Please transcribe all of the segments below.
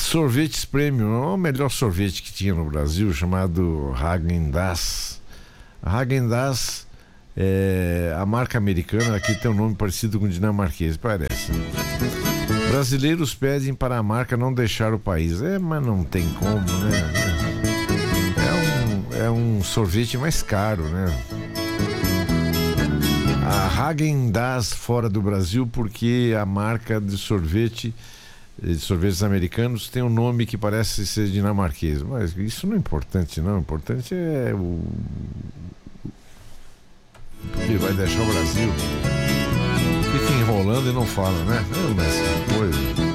Sorvetes Premium, é o melhor sorvete que tinha no Brasil, chamado Häagen-Dazs. A Häagen-Dazs é a marca americana, aqui tem um nome parecido com o dinamarquês, parece. Brasileiros pedem para a marca não deixar o país. Mas não tem como, né? É um sorvete mais caro, né? A Häagen-Dazs fora do Brasil, porque a marca de sorvetes americanos tem um nome que parece ser dinamarquês, mas isso não é importante, não. O importante é o que vai deixar o Brasil. Fica enrolando e não fala, né? Essa coisa.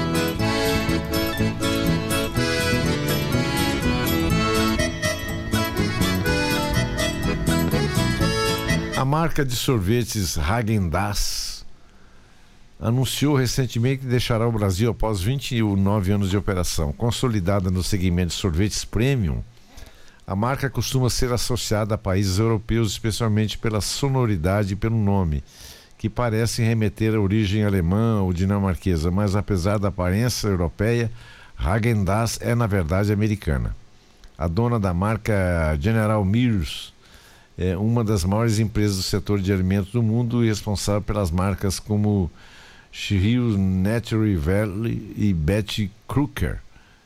A marca de sorvetes Häagen-Dazs anunciou recentemente que deixará o Brasil após 29 anos de operação. Consolidada no segmento de sorvetes premium, a marca costuma ser associada a países europeus, especialmente pela sonoridade e pelo nome, que parecem remeter à origem alemã ou dinamarquesa, mas apesar da aparência europeia, Häagen-Dazs é na verdade americana. A dona da marca, General Mills, é uma das maiores empresas do setor de alimentos do mundo e responsável pelas marcas como Cheerios, Nature Valley e Betty Crocker,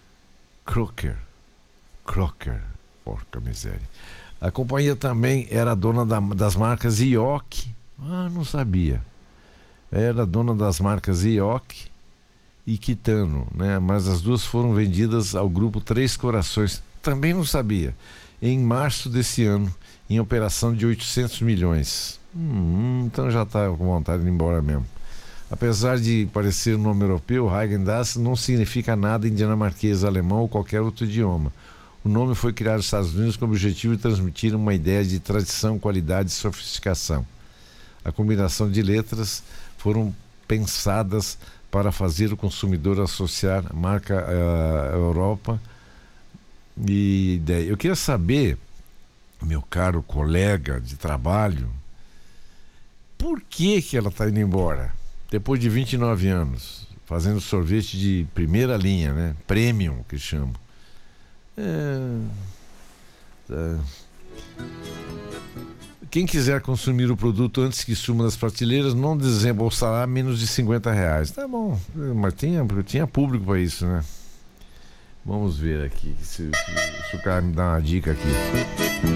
porca miséria. A companhia também era dona das marcas Yoki. Não sabia. Era dona das marcas Yoki e Kitano, né? Mas as duas foram vendidas ao grupo Três Corações. Também não sabia. Em março desse ano, em operação de 800 milhões. Então já está com vontade de ir embora mesmo. Apesar de parecer um nome europeu, Häagen-Dazs não significa nada em dinamarquês, alemão ou qualquer outro idioma. O nome foi criado nos Estados Unidos com o objetivo de transmitir uma ideia de tradição, qualidade e sofisticação. A combinação de letras foram pensadas para fazer o consumidor associar a marca à Europa. E eu queria saber, meu caro colega de trabalho, por que ela está indo embora? Depois de 29 anos, fazendo sorvete de primeira linha, né? Premium, que chamam. Quem quiser consumir o produto antes que suma das prateleiras não desembolsará menos de R$50. Tá bom, mas tinha público para isso, né? Vamos ver aqui se o cara me dá uma dica aqui.